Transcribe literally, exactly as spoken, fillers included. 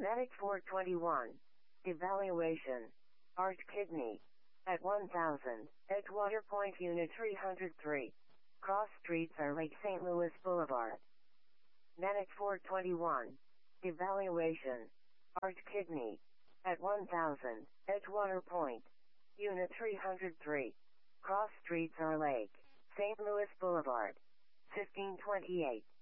Medic four twenty-one. Evaluation. Arch Kidney. At one thousand, Edgewater Point Unit three hundred three. Cross Streets are Lake Saint Louis Boulevard. Medic four twenty-one. Evaluation. Arch Kidney. At one thousand, Edgewater Point. Unit three hundred three. Cross Streets are Lake Saint Louis Boulevard. fifteen twenty-eight.